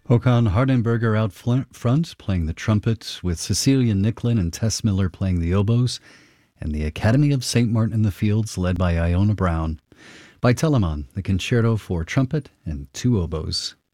Håkan Hardenberger out front playing the trumpet, with Cecilia Nicklin and Tess Miller playing the oboes, and the Academy of St. Martin in the Fields led by Iona Brown. By Telemann, the concerto for trumpet and two oboes.